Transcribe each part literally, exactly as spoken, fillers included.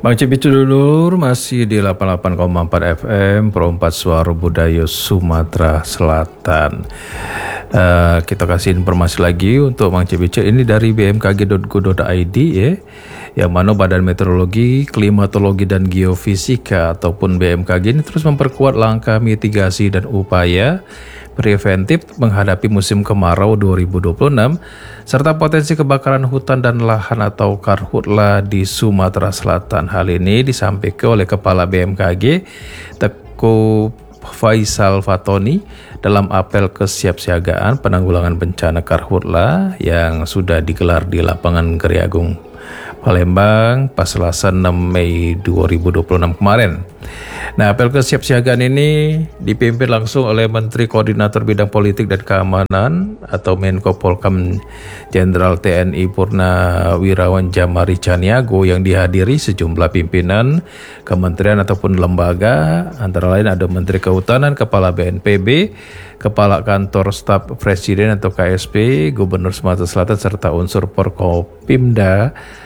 Bang Cipitu dulur masih di delapan puluh delapan koma empat F M Pro empat Suara Budaya Sumatera Selatan. Uh, kita kasih informasi lagi untuk Bang Cipitu ini dari b m k g dot go dot i d ya, yang mana Badan Meteorologi, Klimatologi dan Geofisika ataupun B M K G ini terus memperkuat langkah mitigasi dan upaya preventif menghadapi musim kemarau dua ribu dua puluh enam serta potensi kebakaran hutan dan lahan atau karhutla di Sumatera Selatan. Hal ini disampaikan oleh Kepala B M K G Teko Faisal Fatoni dalam apel kesiapsiagaan penanggulangan bencana karhutla yang sudah digelar di lapangan Kriagung Palembang pas Selasa enam Mei dua ribu dua puluh enam kemarin. Nah, apel kesiapsiagaan ini dipimpin langsung oleh Menteri Koordinator Bidang Politik dan Keamanan atau Menko Polkam Jenderal T N I Purnawirawan Jamari Caniago yang dihadiri sejumlah pimpinan kementerian ataupun lembaga, antara lain ada Menteri Kehutanan, Kepala B N P B, Kepala Kantor Staf Presiden atau K S P, Gubernur Sumatera Selatan serta unsur Forkopimda.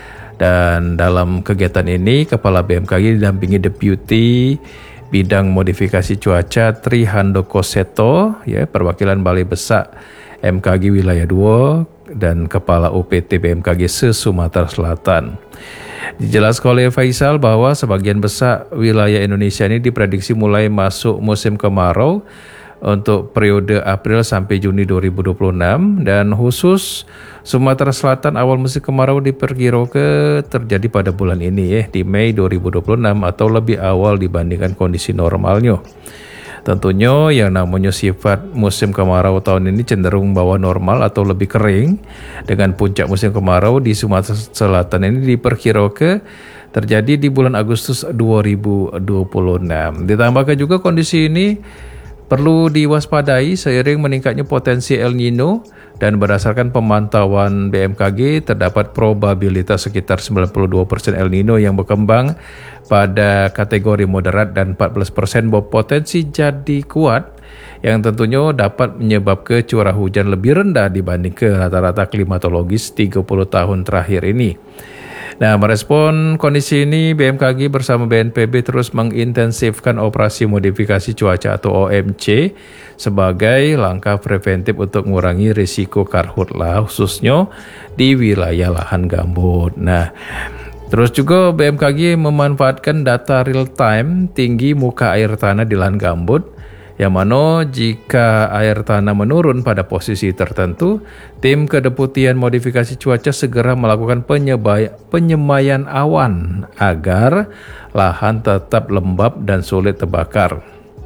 Dan dalam kegiatan ini Kepala B M K G didampingi Deputi Bidang Modifikasi Cuaca Tri Handoko Seto, ya, perwakilan Balai Besak M K G Wilayah dua dan Kepala U P T B M K G se-Sumatera Selatan. Dijelaskan oleh Faisal bahwa sebagian besar wilayah Indonesia ini diprediksi mulai masuk musim kemarau untuk periode April sampai Juni dua ribu dua puluh enam, dan khusus Sumatera Selatan awal musim kemarau diperkirakan terjadi pada bulan ini ya, di Mei dua ribu dua puluh enam atau lebih awal dibandingkan kondisi normalnya. Tentunya yang namanya sifat musim kemarau tahun ini cenderung bawah normal atau lebih kering, dengan puncak musim kemarau di Sumatera Selatan ini diperkirakan terjadi di bulan Agustus dua ribu dua puluh enam. Ditambahkan juga kondisi ini perlu diwaspadai seiring meningkatnya potensi El Nino, dan berdasarkan pemantauan B M K G terdapat probabilitas sekitar sembilan puluh dua persen El Nino yang berkembang pada kategori moderat dan empat belas persen berpotensi jadi kuat, yang tentunya dapat menyebabkan curah hujan lebih rendah dibanding ke rata-rata klimatologis tiga puluh tahun terakhir ini. Nah, merespon kondisi ini, B M K G bersama B N P B terus mengintensifkan operasi modifikasi cuaca atau O M C sebagai langkah preventif untuk mengurangi risiko karhutla khususnya di wilayah lahan gambut. Nah, terus juga B M K G memanfaatkan data real time tinggi muka air tanah di lahan gambut, yang mana jika air tanah menurun pada posisi tertentu, tim kedeputian modifikasi cuaca segera melakukan penyebay- penyemayan awan agar lahan tetap lembab dan sulit terbakar.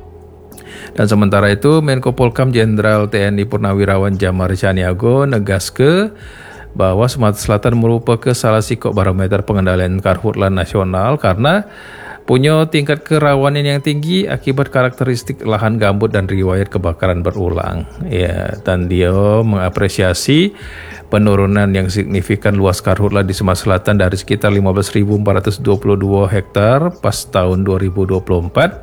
Dan sementara itu, Menko Polkam Jenderal T N I Purnawirawan Jamari Caniago negaskan bahwa Sumatera Selatan merupakan salah satu barometer pengendalian karhutla nasional karena punya tingkat kerawanan yang tinggi akibat karakteristik lahan gambut dan riwayat kebakaran berulang. Ya, dan dia mengapresiasi penurunan yang signifikan luas karhutla di Sumatera Selatan dari sekitar lima belas ribu empat ratus dua puluh dua hektar pas tahun dua ribu dua puluh empat.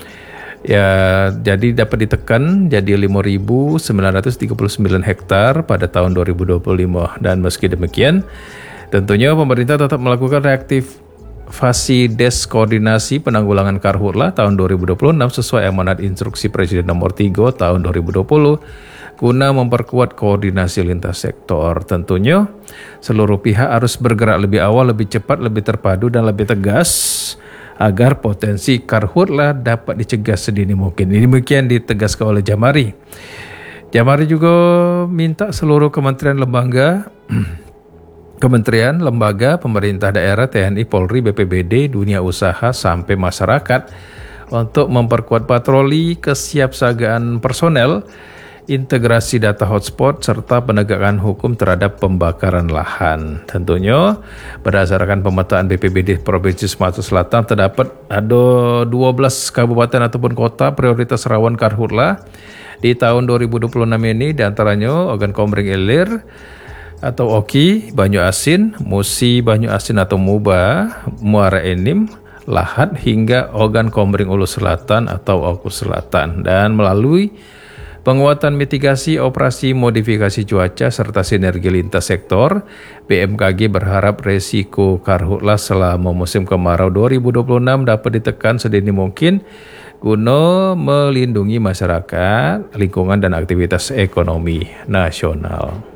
Ya, jadi dapat ditekan jadi lima ribu sembilan ratus tiga puluh sembilan hektar pada tahun dua ribu dua puluh lima. Dan meski demikian, tentunya pemerintah tetap melakukan reaktif Fasi Des Koordinasi Penanggulangan Karhutla tahun dua ribu dua puluh enam sesuai amanat instruksi Presiden nomor tiga tahun dua ribu dua puluh guna memperkuat koordinasi lintas sektor. Tentunya seluruh pihak harus bergerak lebih awal, lebih cepat, lebih terpadu dan lebih tegas agar potensi karhutla dapat dicegah sedini mungkin. Ini demikian ditegaskan oleh Jamari. Jamari juga minta seluruh kementerian lembaga Kementerian, lembaga, pemerintah daerah, T N I, Polri, B P B D, dunia usaha, sampai masyarakat untuk memperkuat patroli, kesiapsiagaan personel, integrasi data hotspot, serta penegakan hukum terhadap pembakaran lahan. Tentunya, berdasarkan pemetaan B P B D Provinsi Sumatera Selatan, terdapat ada dua belas kabupaten ataupun kota prioritas rawan karhutla di tahun dua ribu dua puluh enam ini, diantaranya Ogan Komering Ilir atau Oki, Banyu Asin, Musi, Banyu Asin atau Muba, Muara Enim, Lahat hingga Ogan Komering Ulu Selatan atau Oku Selatan. Dan melalui penguatan mitigasi operasi modifikasi cuaca serta sinergi lintas sektor. B M K G berharap resiko karhutlah selama musim kemarau dua ribu dua puluh enam dapat ditekan sedini mungkin guna melindungi masyarakat, lingkungan dan aktivitas ekonomi nasional.